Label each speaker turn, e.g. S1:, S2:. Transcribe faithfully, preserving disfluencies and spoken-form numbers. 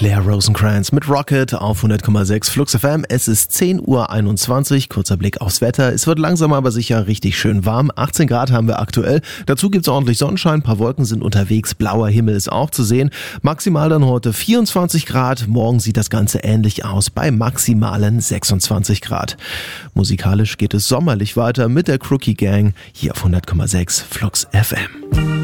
S1: Claire Rosencrantz mit Rocket auf hundert Komma sechs Flux F M. Es ist zehn Uhr einundzwanzig, kurzer Blick aufs Wetter. Es wird langsam aber sicher richtig schön warm. achtzehn Grad haben wir aktuell. Dazu gibt's ordentlich Sonnenschein, ein paar Wolken sind unterwegs, blauer Himmel ist auch zu sehen. Maximal dann heute vierundzwanzig Grad. Morgen sieht das Ganze ähnlich aus bei maximalen sechsundzwanzig Grad. Musikalisch geht es sommerlich weiter mit der Crookie Gang hier auf hundert Komma sechs Flux F M.